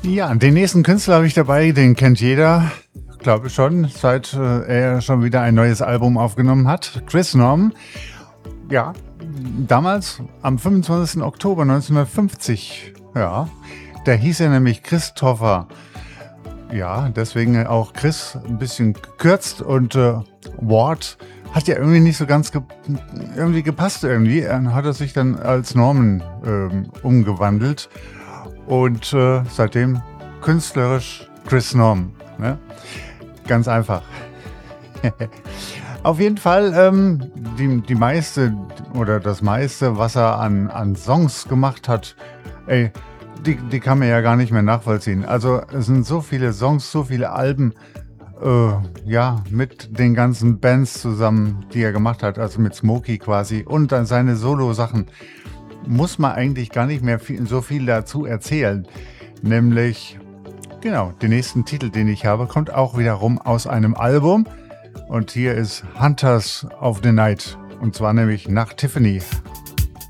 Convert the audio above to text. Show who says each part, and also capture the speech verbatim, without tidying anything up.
Speaker 1: Ja, den nächsten Künstler habe ich dabei, den kennt jeder, glaube ich schon, seit äh, er schon wieder ein neues Album aufgenommen hat. Chris Norman, ja, damals am fünfundzwanzigsten Oktober neunzehnhundertfünfzig, ja, da hieß er nämlich Christopher. Ja, deswegen auch Chris ein bisschen gekürzt und äh, Ward hat ja irgendwie nicht so ganz ge irgendwie gepasst irgendwie. Dann hat er sich dann als Norman ähm, umgewandelt und äh, seitdem künstlerisch Chris Norman. Ne? Ganz einfach. Auf jeden Fall ähm, die, die meiste oder das meiste, was er an, an Songs gemacht hat, ey, die, die kann man ja gar nicht mehr nachvollziehen. Also es sind so viele Songs, so viele Alben, äh, ja, mit den ganzen Bands zusammen, die er gemacht hat, also mit Smokey quasi und dann seine Solo-Sachen, muss man eigentlich gar nicht mehr viel, so viel dazu erzählen. Nämlich, genau, den nächsten Titel, den ich habe, kommt auch wiederum aus einem Album und hier ist Hunters of the Night und zwar nämlich nach Tiffany.